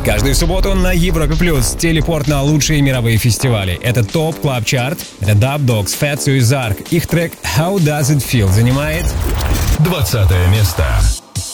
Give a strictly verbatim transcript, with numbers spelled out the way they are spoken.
Каждую субботу на Европе Плюс телепорт на лучшие мировые фестивали. Это ТОП Клаб Чарт, это Dub Dogs, Fatso и Zark. Их трек «How Does It Feel» занимает двадцатое место.